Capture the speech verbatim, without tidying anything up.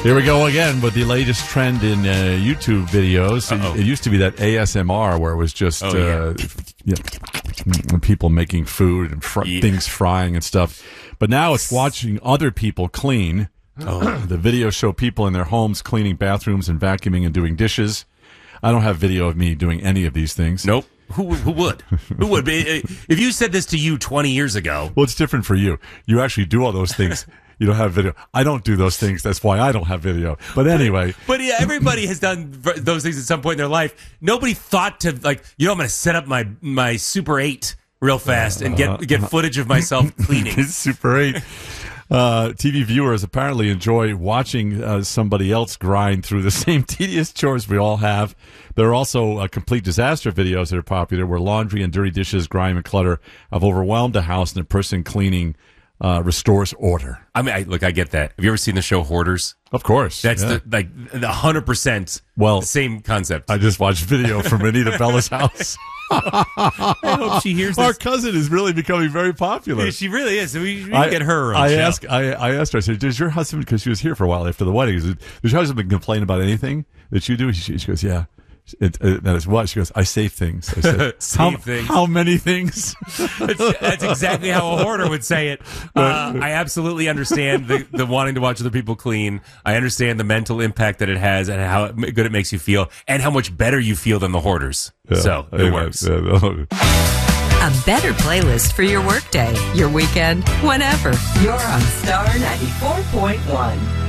Here we go again with the latest trend in uh, YouTube videos. It, it used to be that A S M R where it was just oh, yeah. uh, you know, people making food and fr- yeah. things frying and stuff. But now it's watching other people clean. Oh. The videos show people in their homes cleaning bathrooms and vacuuming and doing dishes. I don't have video of me doing any of these things. Nope. Who who would? Who would? If you said this to you twenty years ago. Well, it's different for you. You actually do all those things. You don't have video. I don't do those things. That's why I don't have video. But anyway. But yeah, everybody has done those things at some point in their life. Nobody thought to, like, you know, I'm going to set up my, my Super eight real fast and get, get footage of myself cleaning. Super eight. Uh, T V viewers apparently enjoy watching uh, somebody else grind through the same tedious chores we all have. There are also uh, complete disaster videos that are popular where laundry and dirty dishes, grime and clutter have overwhelmed a house and the person cleaning uh, restores order. I mean, I, look, I get that. Have you ever seen the show Hoarders? Of course. That's yeah. the, like the one hundred percent well, the same concept. I just watched video from Anita Bella's house. I hope she hears this. Our cousin is really becoming very popular. Yeah, she really is. We, we I, get her on I show. asked, I, I asked her, I said, does your husband, because she was here for a while after the wedding, does your husband complain about anything that you do? She, she goes, yeah. It, it, that is what? She goes, I save things. I said, save how, things. How many things? that's, that's exactly how a hoarder would say it. Uh, I absolutely understand the, the wanting to watch other people clean. I understand the mental impact that it has and how good it makes you feel and how much better you feel than the hoarders. Yeah, so it works. Yeah, no. A better playlist for your workday, your weekend, whenever. You're on Star ninety-four point one.